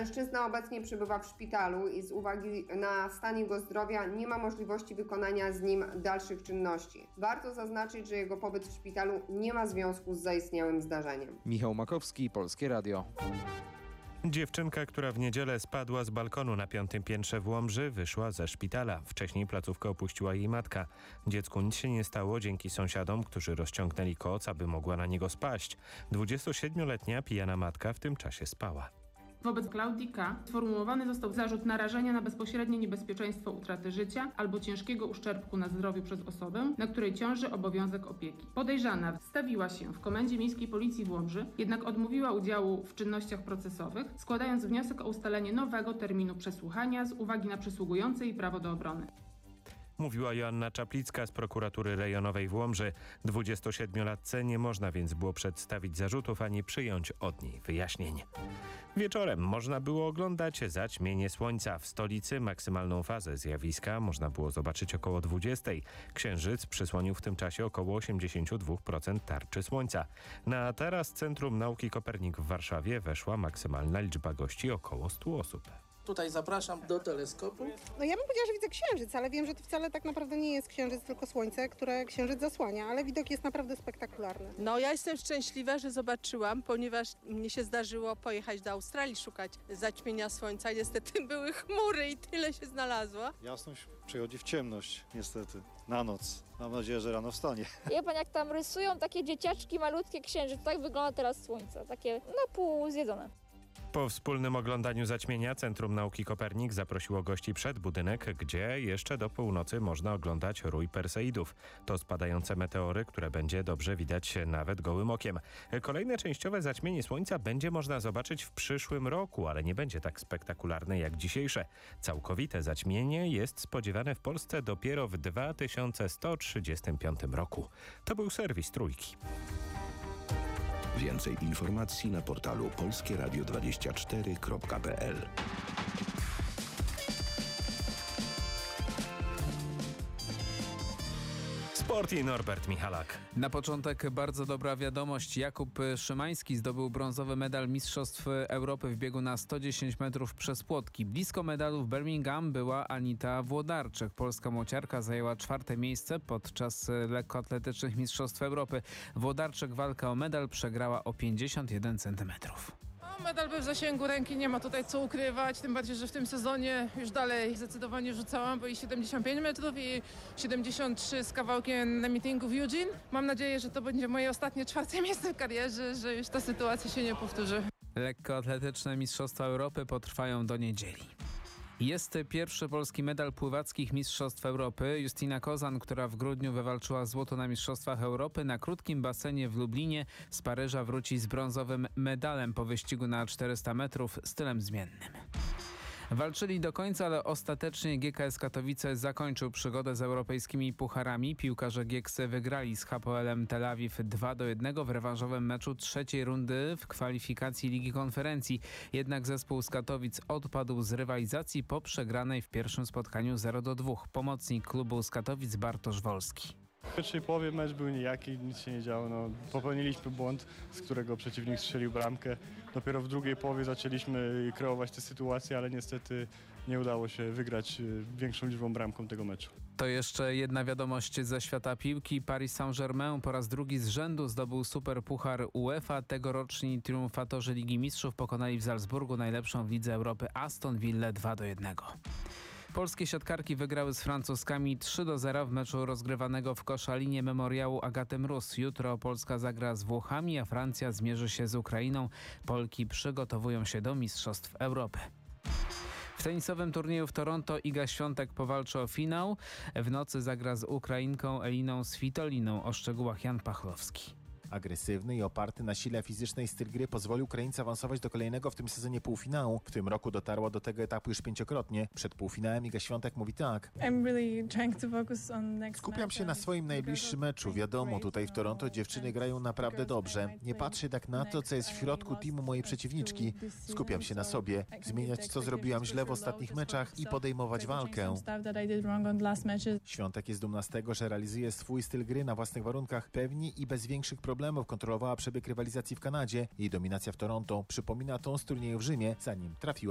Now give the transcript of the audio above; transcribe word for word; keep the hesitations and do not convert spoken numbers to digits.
Mężczyzna obecnie przebywa w szpitalu i z uwagi na stan jego zdrowia nie ma możliwości wykonania z nim dalszych czynności. Warto zaznaczyć, że jego pobyt w szpitalu nie ma związku z zaistniałym zdarzeniem. Michał Makowski, Polskie Radio. Dziewczynka, która w niedzielę spadła z balkonu na piątym piętrze w Łomży, wyszła ze szpitala. Wcześniej placówkę opuściła jej matka. Dziecku nic się nie stało dzięki sąsiadom, którzy rozciągnęli koc, aby mogła na niego spaść. dwudziestosiedmioletnia pijana matka w tym czasie spała. Wobec Klaudii K. sformułowany został zarzut narażenia na bezpośrednie niebezpieczeństwo utraty życia albo ciężkiego uszczerbku na zdrowiu przez osobę, na której ciąży obowiązek opieki. Podejrzana stawiła się w Komendzie Miejskiej Policji w Łomży, jednak odmówiła udziału w czynnościach procesowych, składając wniosek o ustalenie nowego terminu przesłuchania z uwagi na przysługujące jej prawo do obrony. Mówiła Joanna Czaplicka z prokuratury rejonowej w Łomży. dwudziestosiedmiolatce nie można więc było przedstawić zarzutów ani przyjąć od niej wyjaśnień. Wieczorem można było oglądać zaćmienie słońca. W stolicy maksymalną fazę zjawiska można było zobaczyć około dwudziestej. Księżyc przysłonił w tym czasie około osiemdziesiąt dwa procent tarczy słońca. Na taras Centrum Nauki Kopernik w Warszawie weszła maksymalna liczba gości około stu osób. Tutaj zapraszam do teleskopu. No ja bym powiedziała, że widzę księżyc, ale wiem, że to wcale tak naprawdę nie jest księżyc, tylko słońce, które księżyc zasłania, ale widok jest naprawdę spektakularny. No ja jestem szczęśliwa, że zobaczyłam, ponieważ mnie się zdarzyło pojechać do Australii szukać zaćmienia słońca. Niestety były chmury i tyle się znalazło. Jasność przechodzi w ciemność, niestety, na noc. Mam nadzieję, że rano wstanie. Wie pan, jak tam rysują takie dzieciaczki, malutkie księżyc, tak wygląda teraz słońce, takie na pół zjedzone. Po wspólnym oglądaniu zaćmienia Centrum Nauki Kopernik zaprosiło gości przed budynek, gdzie jeszcze do północy można oglądać rój Perseidów. To spadające meteory, które będzie dobrze widać nawet gołym okiem. Kolejne częściowe zaćmienie Słońca będzie można zobaczyć w przyszłym roku, ale nie będzie tak spektakularne jak dzisiejsze. Całkowite zaćmienie jest spodziewane w Polsce dopiero w dwa tysiące sto trzydziestym piątym roku. To był serwis Trójki. Więcej informacji na portalu polskie radio dwadzieścia cztery kropka p l. Sport i Norbert Michalak. Na początek bardzo dobra wiadomość. Jakub Szymański zdobył brązowy medal Mistrzostw Europy w biegu na sto dziesięć metrów przez płotki. Blisko medalu w Birmingham była Anita Włodarczyk. Polska młociarka zajęła czwarte miejsce podczas lekkoatletycznych Mistrzostw Europy. Włodarczyk walkę o medal przegrała o pięćdziesiąt jeden centymetrów. No, medal był w zasięgu ręki, nie ma tutaj co ukrywać, tym bardziej, że w tym sezonie już dalej zdecydowanie rzucałam, bo i siedemdziesiąt pięć metrów i siedemdziesiąt trzy z kawałkiem na meetingu w Eugene. Mam nadzieję, że to będzie moje ostatnie czwarte miejsce w karierze, że już ta sytuacja się nie powtórzy. Lekkoatletyczne Mistrzostwa Europy potrwają do niedzieli. Jest pierwszy polski medal pływackich Mistrzostw Europy. Justyna Kozan, która w grudniu wywalczyła złoto na Mistrzostwach Europy, na krótkim basenie w Lublinie z Paryża wróci z brązowym medalem po wyścigu na czterysta metrów stylem zmiennym. Walczyli do końca, ale ostatecznie G K S Katowice zakończył przygodę z europejskimi pucharami. Piłkarze Gieksy wygrali z H P L-em Tel Awiw dwa do jednego w rewanżowym meczu trzeciej rundy w kwalifikacji Ligi Konferencji. Jednak zespół z Katowic odpadł z rywalizacji po przegranej w pierwszym spotkaniu zero do dwóch. Pomocnik klubu z Katowic Bartosz Wolski. W pierwszej połowie mecz był nijaki, nic się nie działo. No, popełniliśmy błąd, z którego przeciwnik strzelił bramkę. Dopiero w drugiej połowie zaczęliśmy kreować tę sytuację, ale niestety nie udało się wygrać większą liczbą bramką tego meczu. To jeszcze jedna wiadomość ze świata piłki. Paris Saint-Germain po raz drugi z rzędu zdobył Superpuchar UEFA. Tegoroczni triumfatorzy Ligi Mistrzów pokonali w Salzburgu najlepszą w Lidze Europy Aston Villę dwa do jednego. Polskie siatkarki wygrały z Francuskami trzy do zera w meczu rozgrywanego w Koszalinie Memoriału Agaty Mróz. Jutro Polska zagra z Włochami, a Francja zmierzy się z Ukrainą. Polki przygotowują się do Mistrzostw Europy. W tenisowym turnieju w Toronto Iga Świątek powalczy o finał. W nocy zagra z Ukrainką Eliną Svitoliną. O szczegółach Jan Pachlowski. Agresywny i oparty na sile fizycznej styl gry pozwolił Ukraińcy awansować do kolejnego w tym sezonie półfinału. W tym roku dotarła do tego etapu już pięciokrotnie. Przed półfinałem Iga Świątek mówi tak. Skupiam się na swoim najbliższym meczu. Wiadomo, tutaj w Toronto dziewczyny grają naprawdę dobrze. Nie patrzę tak na to, co jest w środku teamu mojej przeciwniczki. Skupiam się na sobie. Zmieniać, co zrobiłam źle w ostatnich meczach i podejmować walkę. Świątek jest dumna z tego, że realizuje swój styl gry na własnych warunkach. Pewnie i bez większych problemów kontrolowała przebieg rywalizacji w Kanadzie. Jej dominacja w Toronto przypomina tą z turnieju w Rzymie, zanim trafiła